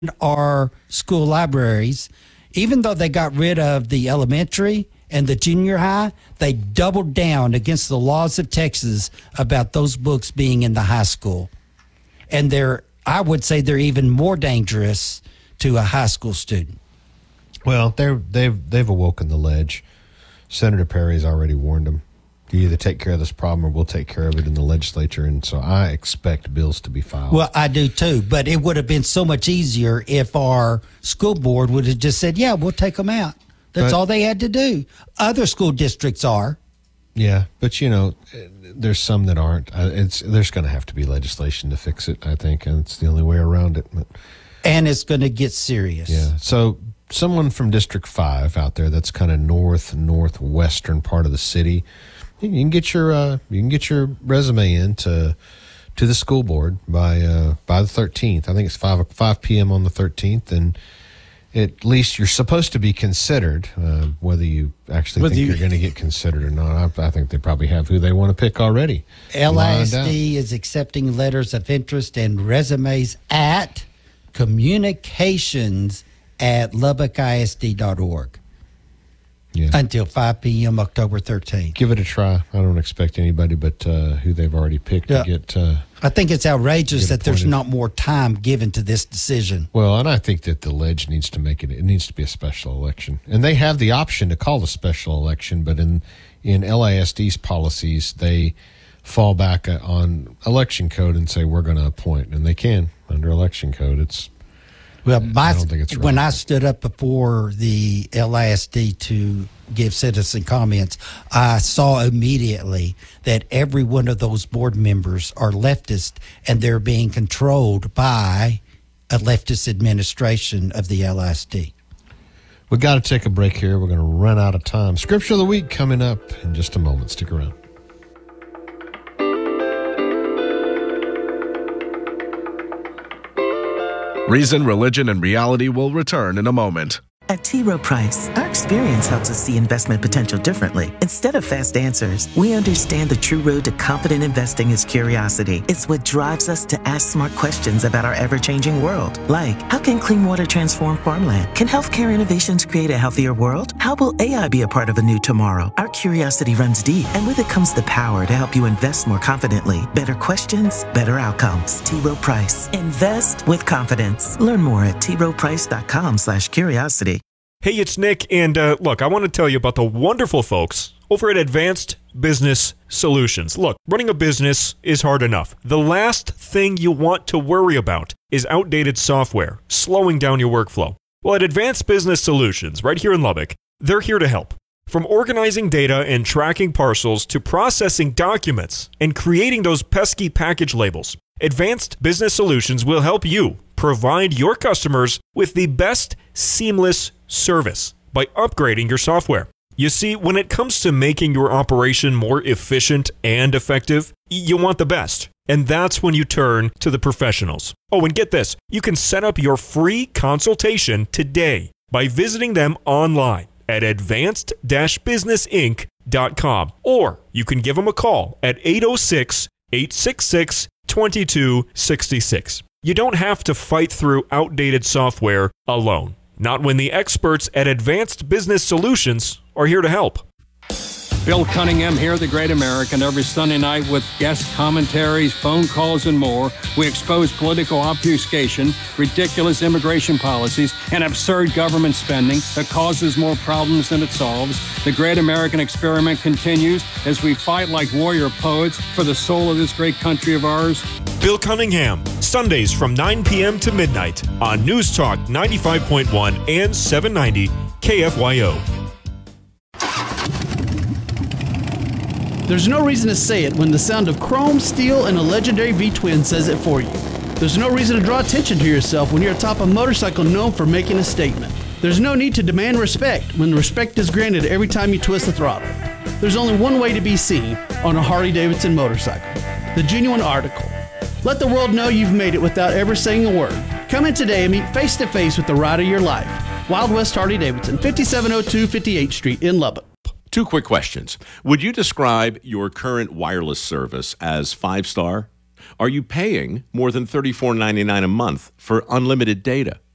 our school libraries, even though they got rid of the elementary and the junior high, they doubled down against the laws of Texas about those books being in the high school. And I would say they're even more dangerous to a high school student. Well, they've awoken the ledge. Senator Perry's already warned them. You either take care of this problem or we'll take care of it in the legislature. And so I expect bills to be filed. Well, I do too. But it would have been so much easier if our school board would have just said, yeah, we'll take them out. That's all they had to do. Other school districts are. Yeah, but there's some that aren't. There's going to have to be legislation to fix it, I think, and it's the only way around it. And it's going to get serious. Yeah. So someone from District 5 out there, that's kind of northwestern part of the city, you can get your resume in to the school board by the 13th. I think it's 5 p.m. on the 13th, and at least you're supposed to be considered. Whether you actually think you're going to get considered or not, I think they probably have who they want to pick already. LISD is accepting letters of interest and resumes at communications@lubbockisd.org. Yeah. Until 5 p.m. October 13th. Give it a try. I don't expect anybody but who they've already picked to get. I think it's outrageous that there's not more time given to this decision. Well, and I think that the ledge needs to make it. It needs to be a special election, and they have the option to call a special election. But in LISD's policies, they fall back on election code and say we're going to appoint, and they can under election code. I don't think it's right. When I stood up before the LISD to give citizen comments, I saw immediately that every one of those board members are leftist, and they're being controlled by a leftist administration of the LISD. We got to take a break here. We're going to run out of time. Scripture of the week coming up in just a moment. Stick around. Reason, Religion, and Reality will return in a moment. At T. Rowe Price, our experience helps us see investment potential differently. Instead of fast answers, we understand the true road to confident investing is curiosity. It's what drives us to ask smart questions about our ever-changing world. Like, how can clean water transform farmland? Can healthcare innovations create a healthier world? How will AI be a part of a new tomorrow? Our curiosity runs deep, and with it comes the power to help you invest more confidently. Better questions, better outcomes. T. Rowe Price. Invest with confidence. Learn more at troweprice.com/curiosity. Hey, it's Nick, and look, I want to tell you about the wonderful folks over at Advanced Business Solutions. Look, running a business is hard enough. The last thing you want to worry about is outdated software, slowing down your workflow. Well, at Advanced Business Solutions, right here in Lubbock, they're here to help. From organizing data and tracking parcels to processing documents and creating those pesky package labels, Advanced Business Solutions will help you provide your customers with the best seamless service by upgrading your software. You see, when it comes to making your operation more efficient and effective, you want the best. And that's when you turn to the professionals. Oh, and get this, you can set up your free consultation today by visiting them online at advanced-businessinc.com. Or you can give them a call at 806-866-2266. You don't have to fight through outdated software alone. Not when the experts at Advanced Business Solutions are here to help. Bill Cunningham here, The Great American, every Sunday night with guest commentaries, phone calls, and more. We expose political obfuscation, ridiculous immigration policies, and absurd government spending that causes more problems than it solves. The Great American Experiment continues as we fight like warrior poets for the soul of this great country of ours. Bill Cunningham, Sundays from 9 p.m. to midnight on News Talk 95.1 and 790 KFYO. There's no reason to say it when the sound of chrome, steel, and a legendary V-twin says it for you. There's no reason to draw attention to yourself when you're atop a motorcycle known for making a statement. There's no need to demand respect when respect is granted every time you twist the throttle. There's only one way to be seen on a Harley-Davidson motorcycle, the genuine article. Let the world know you've made it without ever saying a word. Come in today and meet face-to-face with the ride of your life. Wild West Harley-Davidson, 5702 58th Street in Lubbock. Two quick questions. Would you describe your current wireless service as 5-star? Are you paying more than $34.99 a month for unlimited data?